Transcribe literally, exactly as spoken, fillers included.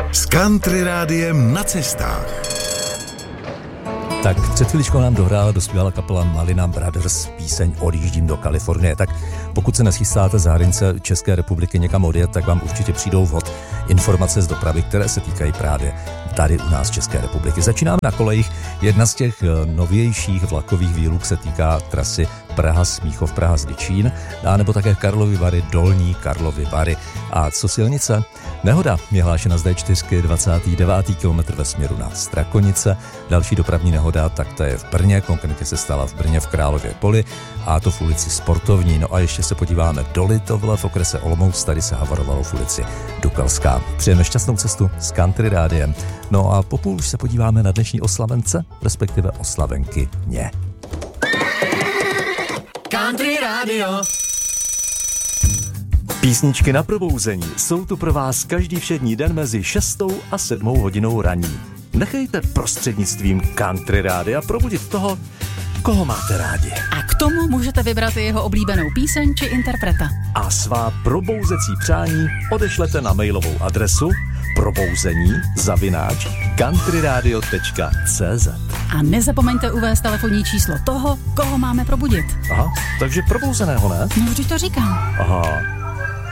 S Country Rádiem na cestách. Tak před chvíličkou nám dohrála, dospěla kapela Malina Brothers píseň Odjíždím do Kalifornie. Tak pokud se nechystáte z hranice České republiky někam odjet, tak vám určitě přijdou vhod informace z dopravy, které se týkají právě tady u nás České republiky. Začínáme na kolejích. Jedna z těch novějších vlakových výluk se týká trasy Praha-Smíchov, Praha-Zličín, a nebo také Karlovy Vary, Dolní Karlovy Vary. A co silnice? Nehoda je hlášena z D čtyři, dvacátý devátý kilometr ve směru na Strakonice. Další dopravní nehoda, tak to je v Brně, konkrétně se stala v Brně v Králově Poli, a to v ulici Sportovní. No a ještě se podíváme do Litovle v okrese Olomouc, tady se havarovalo v ulici Dukalská. Přejeme šťastnou cestu s Country Rádiem. No a po půl už se podíváme na dnešní oslavence, respektive oslavenky ně. Country Radio. Písničky na probouzení jsou tu pro vás každý všední den mezi šestou a sedmou hodinou raní. Nechejte prostřednictvím Country Rádia probudit toho, koho máte rádi. A k tomu můžete vybrat i jeho oblíbenou píseň či interpreta. A svá probouzecí přání odešlete na mailovou adresu probouzení zavináč countryradio tečka cé zet. A nezapomeňte uvést telefonní číslo toho, koho máme probudit. Aha, takže probouzeného, ne? No, vždyť to říkám. Aha.